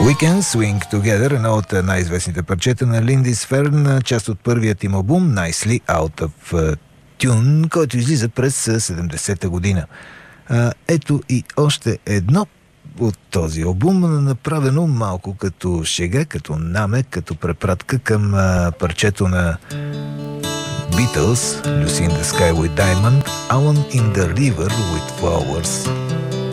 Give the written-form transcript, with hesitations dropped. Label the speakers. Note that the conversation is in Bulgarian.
Speaker 1: We Can Swing Together, едно от най-известните парчета на Линдис Ферн, част от първият им албум Nicely Out of Tune, който излиза през 70-та година. Ето и още едно от този албум, направено малко като шега, като намек, като препратка към парчето на Beatles, Lucy in the Sky with Diamond, Alan in the River with Flowers.